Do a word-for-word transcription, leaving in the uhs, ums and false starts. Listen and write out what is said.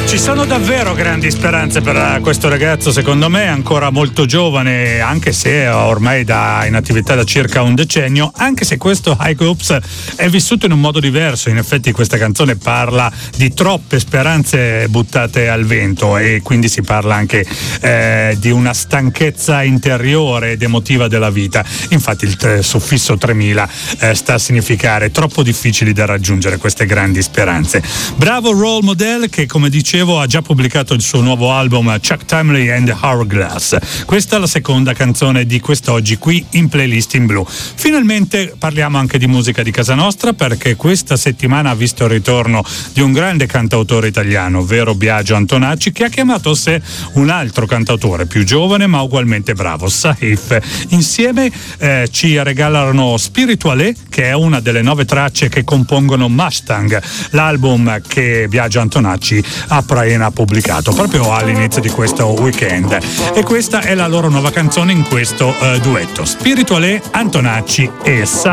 Ci sono davvero grandi speranze per questo ragazzo, secondo me ancora molto giovane, anche se ormai da, in attività da circa un decennio, anche se questo High Hopes è vissuto in un modo diverso. In effetti questa canzone parla di troppe speranze buttate al vento e quindi si parla anche eh, di una stanchezza interiore ed emotiva della vita. Infatti il t- suffisso tremila eh, sta a significare troppo difficili da raggiungere queste grandi speranze. Bravo Role Model, che come dicevo ha già pubblicato il suo nuovo album Chuck Timely and the Hourglass. Questa è la seconda canzone di quest'oggi qui in Playlist in Blu. Finalmente parliamo anche di musica di casa nostra, perché questa settimana ha visto il ritorno di un grande cantautore italiano, ovvero Biagio Antonacci, che ha chiamato a sé un altro cantautore più giovane ma ugualmente bravo, Saif. Insieme eh, ci regalano Spiritualé, che è una delle nove tracce che compongono Mustang, l'album che Biagio Antonacci ha appena pubblicato proprio all'inizio di questo weekend, e questa è la loro nuova canzone in questo uh, duetto, Spiritualé, Antonacci e Sa